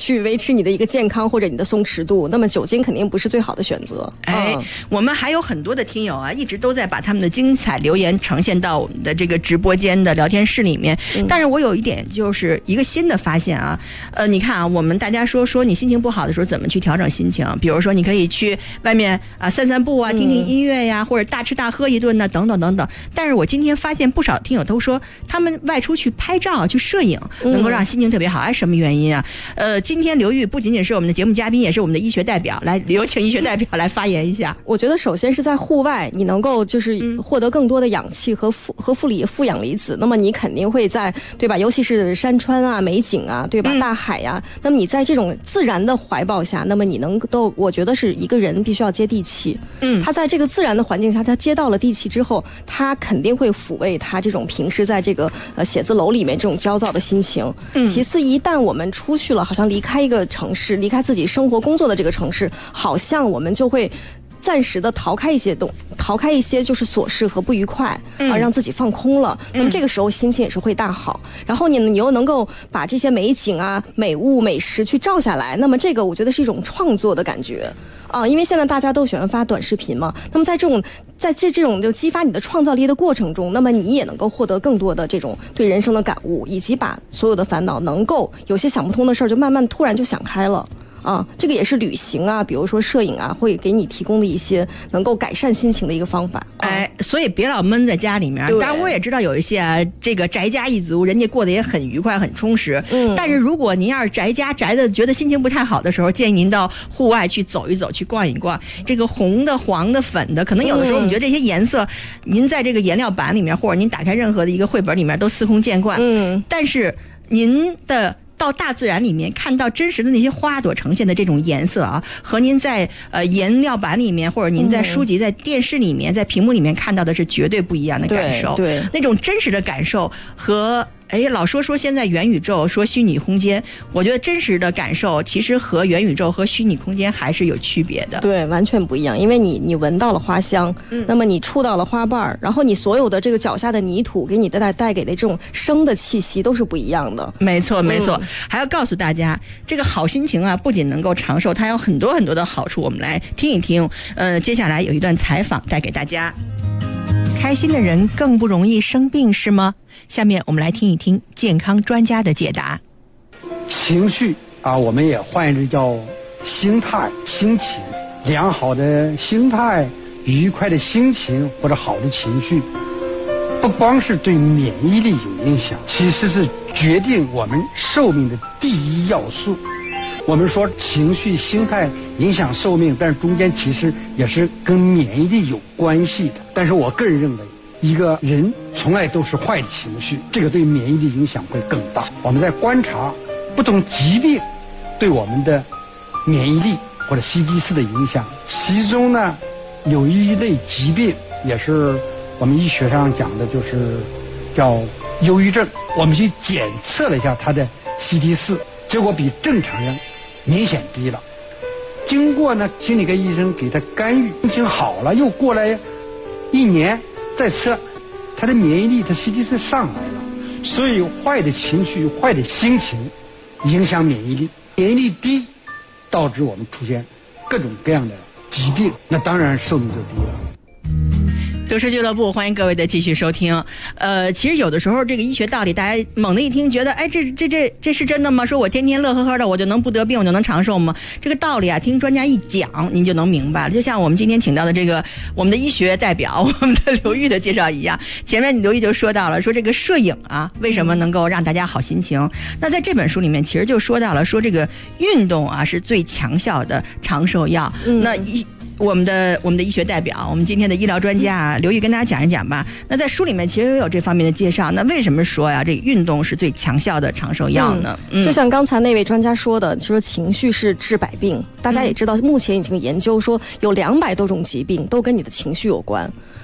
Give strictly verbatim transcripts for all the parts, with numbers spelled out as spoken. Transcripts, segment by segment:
去维持你的一个健康或者你的松弛度，那么酒精肯定不是最好的选择。 哎、嗯，我们还有很多的听友啊，一直都在把他们的精彩留言呈现到我们的这个直播间的聊天室里面。嗯、但是我有一点就是一个新的发现啊，呃，你看啊，我们大家说说你心情不好的时候怎么去调整心情？比如说你可以去外面啊散散步啊，听听音乐呀、啊，或者大吃大喝一顿呐、啊，等等等等。但是我今天发现不少听友都说，他们外出去拍照、去摄影，能够让心情特别好。哎，什么原因啊？呃，今天刘玉不仅仅是我们的节目嘉宾，也是我们的医学代表，来有请医学代表来发言一下。 我觉得首先是在户外，你能够就是获得更多的氧气和负和负离负氧离子，那么你肯定会在对吧？尤其是山川啊、美景啊，对吧？嗯、大海呀、啊，那么你在这种自然的怀抱下，那么你能够，我觉得是一个人必须要接地气。嗯，他在这个自然的环境下，他接到了地气之后，他肯定会抚慰他这种平时在这个呃写字楼里面这种焦躁的心情。嗯，其次，一旦我们出去了，好像离开一个城市，离开自己生活工作的这个城市，好像我们就会暂时的逃开一些东，逃开一些就是琐事和不愉快、嗯、啊，让自己放空了。那么这个时候心情也是会大好。然后你你又能够把这些美景啊、美物、美食去照下来，那么这个我觉得是一种创作的感觉。啊，因为现在大家都喜欢发短视频嘛，那么在这种在这这种就激发你的创造力的过程中，那么你也能够获得更多的这种对人生的感悟，以及把所有的烦恼能够有些想不通的事儿就慢慢突然就想开了。啊，这个也是旅行啊，比如说摄影啊，会给你提供的一些能够改善心情的一个方法。 啊、哎，所以别老闷在家里面。当然，我也知道有一些啊，这个宅家一族，人家过得也很愉快、很充实。嗯。但是如果您要是宅家宅的觉得心情不太好的时候，建议您到户外去走一走，去逛一逛。这个红的、黄的、粉的，可能有的时候我们觉得这些颜色，嗯、您在这个颜料板里面，或者您打开任何的一个绘本里面都司空见惯。嗯。但是您的。到大自然里面看到真实的那些花朵呈现的这种颜色啊，和您在呃颜料板里面，或者您在书籍、在电视里面、在屏幕里面看到的是绝对不一样的感受。 对，对那种真实的感受和。哎，老说说现在元宇宙，说虚拟空间，我觉得真实的感受其实和元宇宙和虚拟空间还是有区别的。 对，完全不一样，因为你你闻到了花香，嗯，那么你触到了花瓣，然后你所有的这个脚下的泥土给你带带给的这种生的气息都是不一样的。 没错，没错。嗯、还要告诉大家，这个好心情啊，不仅能够长寿，它有很多很多的好处。我们来听一听。呃，接下来有一段采访带给大家。开心的人更不容易生病是吗？下面我们来听一听健康专家的解答。 情绪啊，我们也换着叫心态、心情。良好的心态、愉快的心情或者好的情绪，不光是对免疫力有影响，其实是决定我们寿命的第一要素。我们说情绪、心态影响寿命，但是中间其实也是跟免疫力有关系的。但是我个人认为，一个人从来都是坏的情绪，这个对免疫力影响会更大。我们在观察不同疾病对我们的免疫力或者 C D 四 的影响，其中呢有一类疾病也是我们医学上讲的，就是叫忧郁症。我们去检测了一下它的 C D 四， 结果比正常人明显低了。经过呢心理科医生给他干预，心情好了，又过来一年再测，他的免疫力他 C D 四 上来了。所以坏的情绪、坏的心情影响免疫力，免疫力低导致我们出现各种各样的疾病，那当然寿命就低了。 都市俱乐部，欢迎各位的继续收听。呃，其实有的时候这个医学道理，大家猛地一听，觉得哎，这这这这是真的吗？说我天天乐呵呵的，我就能不得病，我就能长寿吗？这个道理啊，听专家一讲，您就能明白了。就像我们今天请到的这个我们的医学代表，我们的刘玉的介绍一样，前面刘玉就说到了，说这个摄影啊，为什么能够让大家好心情？那在这本书里面，其实就说到了，说这个运动啊是最强效的长寿药。嗯、那一。我们的我们的医学代表，我们今天的医疗专家刘玉跟大家讲一讲吧。那在书里面其实也有这方面的介绍。那为什么说呀，这个运动是最强效的长寿药呢？ 嗯，就像刚才那位专家说的，说情绪是治百病。大家也知道，目前已经研究说有两百多种疾病都跟你的情绪有关。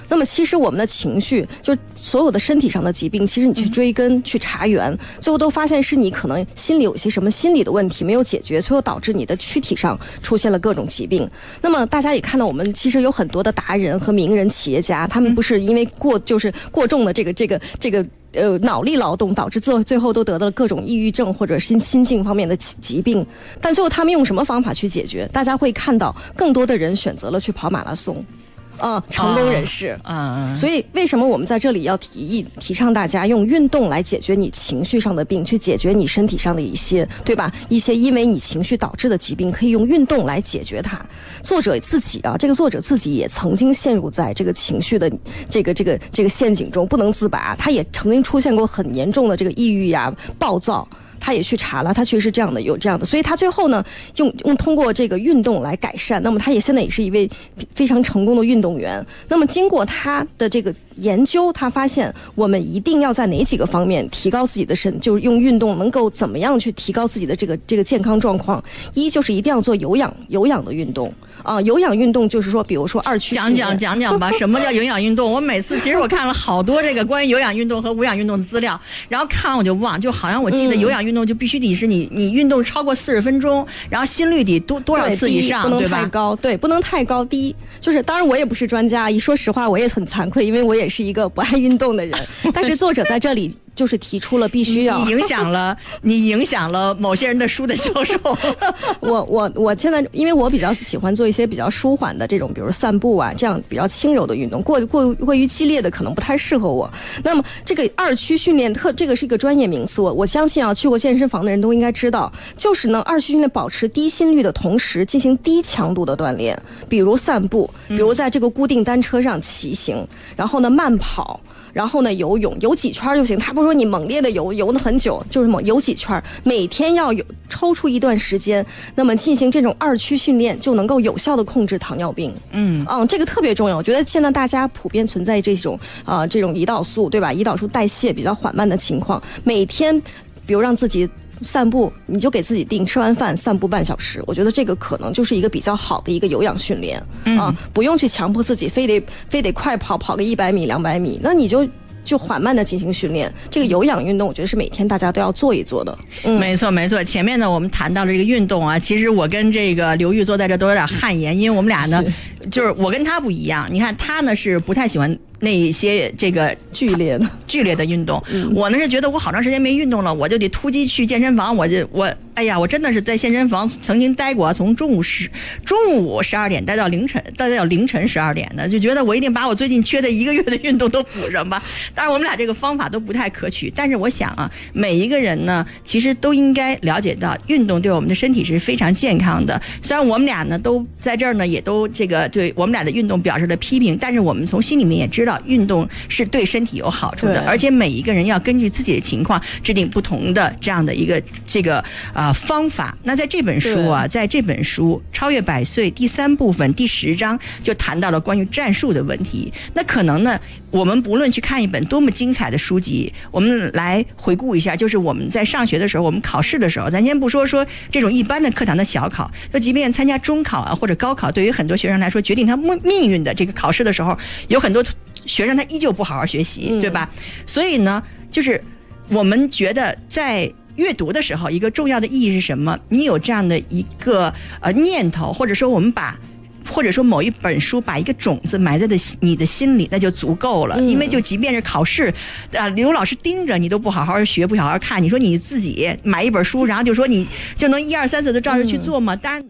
那么其实我们的情绪，就所有的身体上的疾病，其实你去追根、嗯、去查源，最后都发现是你可能心里有些什么心理的问题没有解决，最后导致你的躯体上出现了各种疾病。那么大家也看到，我们其实有很多的达人和名人企业家，他们不是因为过就是过重的这个这个这个呃脑力劳动，导致最最后都得到了各种抑郁症或者心心境方面的疾病，但最后他们用什么方法去解决？大家会看到更多的人选择了去跑马拉松。啊、呃，成功人士啊、uh, uh, 所以为什么我们在这里要提议提倡大家用运动来解决你情绪上的病，去解决你身体上的一些，对吧？一些因为你情绪导致的疾病，可以用运动来解决它。作者自己啊，这个作者自己也曾经陷入在这个情绪的这个这个这个陷阱中不能自拔，他也曾经出现过很严重的这个抑郁呀、暴躁。他也去查了，他确实是这样的，有这样的，所以他最后呢，用用通过这个运动来改善。那么他也现在也是一位非常成功的运动员。那么经过他的这个研究，他发现我们一定要在哪几个方面提高自己的身，就是用运动能够怎么样去提高自己的这个这个健康状况。一就是一定要做有氧有氧的运动啊，有氧运动就是说，比如说二区讲讲讲讲吧，什么叫有氧运动？我每次其实我看了好多这个关于有氧运动和无氧运动的资料，然后看完我就忘，就好像我记得有氧运动就必须得是你你运动超过四十分钟，然后心率得多多少次以上， 不能太高，对，不能太高。第一就是，当然我也不是专家，一说实话我也很惭愧，因为我也是一个不爱运动的人。但是作者在这里就是提出了必须要你影响了你影响了某些人的书的销售。 我我我现在因为我比较喜欢做一些比较舒缓的这种，比如散步啊，这样比较轻柔的运动，过过过于激烈的可能不太适合我。那么这个二区训练特这个是一个专业名词，我我相信啊，去过健身房的人都应该知道，就是呢二区训练保持低心率的同时进行低强度的锻炼，比如散步，比如在这个固定单车上骑行，然后呢慢跑。然后呢，游泳游几圈就行。他不说你猛烈的游游了很久，就是猛游几圈，每天要有抽出一段时间，那么进行这种二区训练，就能够有效的控制糖尿病。嗯嗯，这个特别重要。我觉得现在大家普遍存在这种啊、呃、这种胰岛素，对吧？胰岛素代谢比较缓慢的情况，每天比如让自己散步，你就给自己定吃完饭散步半小时，我觉得这个可能就是一个比较好的一个有氧训练、嗯、啊，不用去强迫自己非得非得快跑跑个一百米两百米，那你就就缓慢的进行训练。这个有氧运动我觉得是每天大家都要做一做的。 嗯，没错没错。前面呢我们谈到了这个运动啊，其实我跟这个刘玉坐在这都有点汗颜，因为我们俩呢就是我跟他不一样，你看他呢是不太喜欢那一些这个剧烈的剧烈的运动、嗯、我呢是觉得我好长时间没运动了，我就得突击去健身房，我就我哎呀我真的是在健身房曾经待过，从中午十中午十二点待到凌晨待到凌晨十二点的，就觉得我一定把我最近缺的一个月的运动都补上吧。当然我们俩这个方法都不太可取，但是我想啊，每一个人呢其实都应该了解到运动对我们的身体是非常健康的。虽然我们俩呢都在这儿呢也都这个对我们俩的运动表示了批评，但是我们从心里面也知道运动是对身体有好处的，而且每一个人要根据自己的情况制定不同的这样的一个这个啊、呃、方法。那在这本书啊，在这本书《超越百岁》第三部分第十章就谈到了关于战术的问题。那可能呢，我们不论去看一本多么精彩的书籍，我们来回顾一下，就是我们在上学的时候，我们考试的时候，咱先不说说这种一般的课堂的小考，就即便参加中考啊或者高考，对于很多学生来说决定他命运的这个考试的时候，有很多学生他依旧不好好学习，对吧？所以呢，就是我们觉得在阅读的时候，一个重要的意义是什么？你有这样的一个呃念头，或者说我们把。或者说某一本书把一个种子埋在的你的心里，那就足够了。因为就即便是考试啊，刘老师盯着你都不好好学，不好好看，你说你自己买一本书，然后就说你就能一二三四都照着去做吗？当然。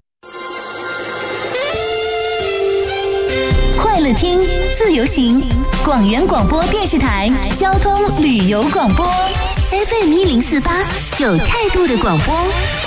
快乐听，自由行，广元广播电视台交通旅游广播 F M 一零四八，有态度的广播。